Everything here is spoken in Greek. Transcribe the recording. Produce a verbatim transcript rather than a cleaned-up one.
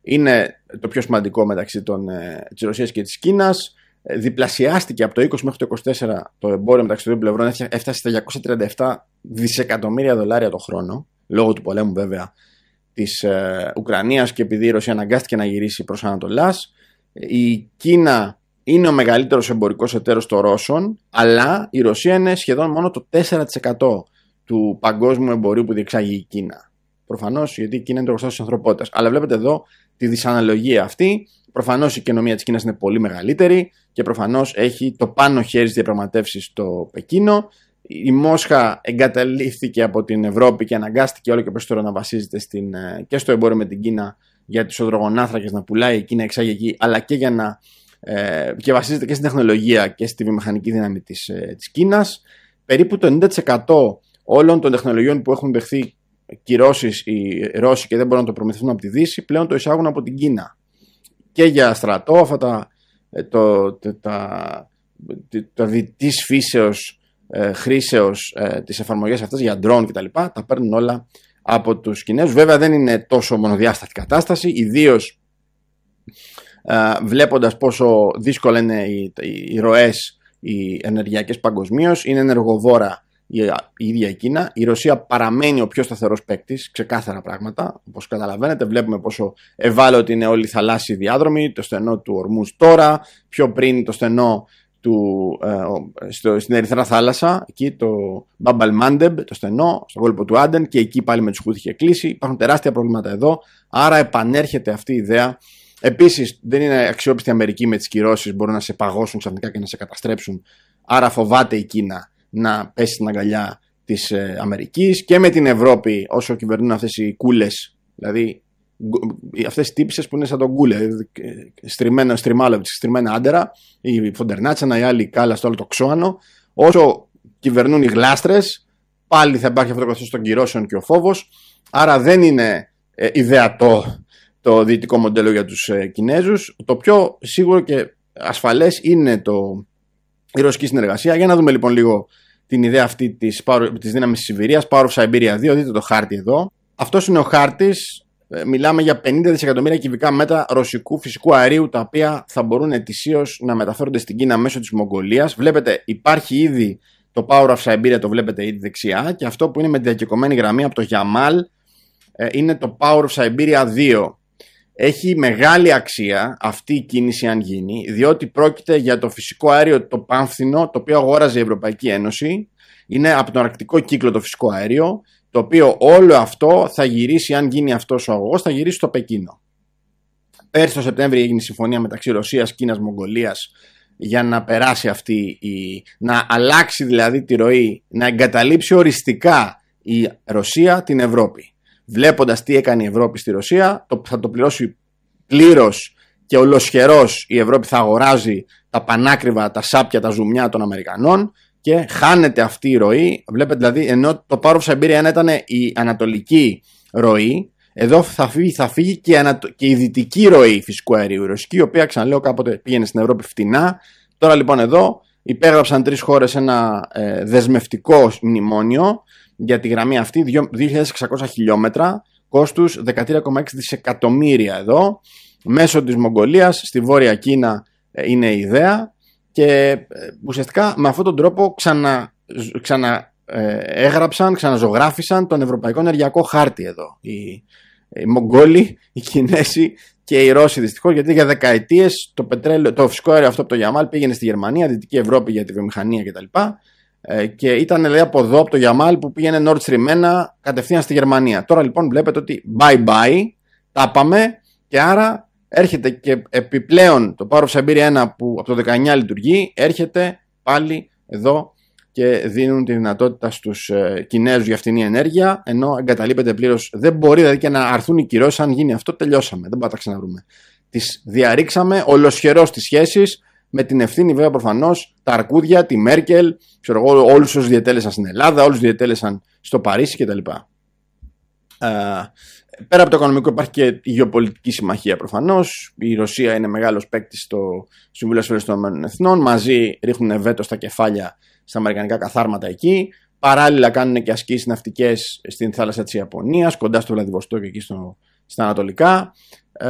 είναι το πιο σημαντικό μεταξύ των, της Ρωσίας και της Κίνας. Διπλασιάστηκε από το είκοσι μέχρι το είκοσι τέσσερα το εμπόριο μεταξύ των δύο πλευρών, έφτασε στα διακόσια τριάντα επτά δισεκατομμύρια δολάρια το χρόνο, λόγω του πολέμου βέβαια της ε, Ουκρανίας και επειδή η Ρωσία αναγκάστηκε να γυρίσει προς Ανατολάς. Η Κίνα είναι ο μεγαλύτερος εμπορικός εταίρος των Ρώσων, αλλά η Ρωσία είναι σχεδόν μόνο το τέσσερα τοις εκατό του παγκόσμιου εμπορίου που διεξάγει η Κίνα. Προφανώς γιατί η Κίνα είναι το εργοστάσιο της ανθρωπότητας. Αλλά βλέπετε εδώ τη δυσαναλογία αυτή. Προφανώς η οικονομία της Κίνας είναι πολύ μεγαλύτερη και προφανώς έχει το πάνω χέρι στις διαπραγματεύσεις στο Πεκίνο. Η Μόσχα εγκαταλείφθηκε από την Ευρώπη και αναγκάστηκε όλο και περισσότερο να βασίζεται στην, και στο εμπόριο με την Κίνα για τους υδρογονάνθρακες να πουλάει η Κίνα εξάγει εκεί, αλλά και, για να, ε, και βασίζεται και στην τεχνολογία και στη βιομηχανική δύναμη της, ε, της Κίνας. Περίπου το ενενήντα τοις εκατό όλων των τεχνολογιών που έχουν δεχθεί κυρώσεις οι Ρώσοι και δεν μπορούν να το προμηθευτούν από τη Δύση, πλέον το εισάγουν από την Κίνα. Και για στρατό, αυτά τα, το, το, τα, τα διτής φύσεως ε, χρήσεως ε, τις εφαρμογές αυτές για ντρόν κτλ. Τα, τα παίρνουν όλα από τους Κινέζους. Βέβαια δεν είναι τόσο μονοδιάστατη κατάσταση, ιδίως ε, βλέποντας πόσο δύσκολα είναι οι, οι ροές οι ενεργειακές παγκοσμίως. Είναι ενεργοβόρα η, η ίδια η Κίνα. Η Ρωσία παραμένει ο πιο σταθερός παίκτης, ξεκάθαρα πράγματα. Όπως καταλαβαίνετε, βλέπουμε πόσο ευάλωτη είναι όλοι οι θαλάσσιοι διάδρομοι, το στενό του Ορμούζ τώρα, πιο πριν το στενό του, ε, στο, στην Ερυθρά Θάλασσα, εκεί το Μπαμπ αλ-Μάντεμπ, το στενό, στον κόλπο του Άντεν, και εκεί πάλι με τους Χούθι είχε κλείσει. Υπάρχουν τεράστια προβλήματα εδώ, άρα επανέρχεται αυτή η ιδέα. Επίσης, δεν είναι αξιόπιστη η Αμερική με τις κυρώσεις, μπορούν να σε παγώσουν ξαφνικά και να σε καταστρέψουν. Άρα φοβάται η Κίνα να πέσει στην αγκαλιά της ε, Αμερικής, και με την Ευρώπη, όσο κυβερνούν αυτές οι κούλες, δηλαδή αυτές οι τύπισσες που είναι σαν τον Κούλε, στριμμένο, στριμάλοβιτς, στριμμένα άντερα, η Φοντερνάτσανα, η άλλη Κάλλα στο άλλο το Ξώανο, όσο κυβερνούν οι γλάστρες, πάλι θα υπάρχει αυτό το καθεστώς των κυρώσεων και ο φόβος. Άρα δεν είναι ε, ιδεατό το δυτικό μοντέλο για τους ε, Κινέζους. Το πιο σίγουρο και ασφαλές είναι το, η ρωσική συνεργασία. Για να δούμε λοιπόν λίγο την ιδέα αυτή της, της δύναμης της Σιβηρίας, Power of Siberia δύο. Δείτε το χάρτη εδώ. Αυτός είναι ο χάρτης. Μιλάμε για πενήντα δισεκατομμύρια κυβικά μέτρα ρωσικού φυσικού αερίου, τα οποία θα μπορούν ετησίως να μεταφέρονται στην Κίνα μέσω της Μογγολίας. Βλέπετε, υπάρχει ήδη το Power of Siberia, το βλέπετε ήδη δεξιά, και αυτό που είναι με διακεκομένη γραμμή από το Γιαμάλ είναι το Power of Siberia δύο. Έχει μεγάλη αξία αυτή η κίνηση αν γίνει, διότι πρόκειται για το φυσικό αέριο το πάμφθινο, το οποίο αγόραζε η Ευρωπαϊκή Ένωση. Είναι από τον αρκτικό κύκλο το φυσικό αέριο, το οποίο όλο αυτό θα γυρίσει, αν γίνει αυτός ο αγωγός, θα γυρίσει στο Πεκίνο. Πέρσι το Σεπτέμβριο έγινε η συμφωνία μεταξύ Ρωσίας, Κίνας, Μογγολίας για να περάσει αυτή η... να αλλάξει δηλαδή τη ροή, να εγκαταλείψει οριστικά η Ρωσία την Ευρώπη. Βλέποντας τι έκανε η Ευρώπη στη Ρωσία, το, θα το πληρώσει πλήρως και ολοσχερός. Η Ευρώπη θα αγοράζει τα πανάκριβα, τα σάπια, τα ζουμιά των Αμερικανών, και χάνεται αυτή η ροή. Βλέπετε δηλαδή, ενώ το Power of Siberia ένα ήταν η ανατολική ροή, εδώ θα φύγει, θα φύγει και, ανατο... και η δυτική ροή φυσικού αερίου, η ρωσική, η οποία, ξαναλέω, κάποτε πήγαινε στην Ευρώπη φτηνά. Τώρα λοιπόν εδώ υπέγραψαν τρεις χώρες ένα ε, δεσμευτικό μνημόνιο για τη γραμμή αυτή, δύο χιλιάδες εξακόσια χιλιόμετρα, κόστους δεκατρία κόμμα έξι δισεκατομμύρια εδώ, μέσω της Μογγολίας, στη Βόρεια Κίνα ε, είναι η ιδέα. Και ουσιαστικά με αυτόν τον τρόπο ξανα, ξανα ε, έγραψαν, ξαναζωγράφησαν τον Ευρωπαϊκό Ενεργειακό Χάρτη εδώ. Οι, οι Μογγόλοι, οι Κινέζοι και οι Ρώσοι, δυστυχώς, γιατί για δεκαετίες το, πετρέλαιο, το φυσικό αέριο αυτό από το Γιαμάλ πήγαινε στη Γερμανία, Δυτική Ευρώπη για τη βιομηχανία κτλ. Ε, και ήταν δηλαδή από εδώ, από το Γιαμάλ, που πήγαινε Nord Stream ένα κατευθείαν στη Γερμανία. Τώρα λοιπόν βλέπετε ότι bye bye, τα πάμε, και άρα έρχεται και επιπλέον το Power of Siberia ένα που από το δεκαεννιά λειτουργεί, έρχεται πάλι εδώ και δίνουν τη δυνατότητα στους ε, Κινέζους για φτηνή ενέργεια, ενώ εγκαταλείπεται πλήρως. Δεν μπορεί δηλαδή και να αρθούν οι κυρώσεις. Αν γίνει αυτό, τελειώσαμε. Δεν μπορούμε να τα ξαναβρούμε. Τις διαρρήξαμε ολοσχερώς τις σχέσεις, με την ευθύνη βέβαια προφανώς τα αρκούδια, τη Μέρκελ, ξέρω εγώ, όλους όσους διετέλεσαν στην Ελλάδα, όλους διετέλεσαν στο Παρίσι κτλ. Uh, πέρα από το οικονομικό υπάρχει και η γεωπολιτική συμμαχία προφανώς. Η Ρωσία είναι μεγάλος παίκτης στο Συμβούλιο Ασφαλείας των Ηνωμένων Εθνών. Μαζί ρίχνουν βέτο στα κεφάλια στα αμερικανικά καθάρματα εκεί. Παράλληλα κάνουν και ασκήσεις ναυτικές στην θάλασσα της Ιαπωνίας, κοντά στο Βλαδιβοστόκ και εκεί στο, στα ανατολικά.